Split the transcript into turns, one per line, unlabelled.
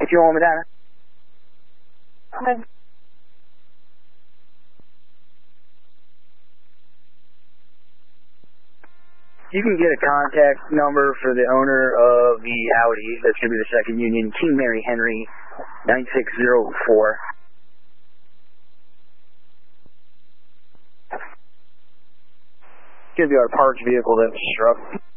fuel on Medina.
Okay.
You can get a contact number for the owner of the Audi. That's going to be the Second Union, King Mary Henry, 9604. It's going to be our parked vehicle that was struck.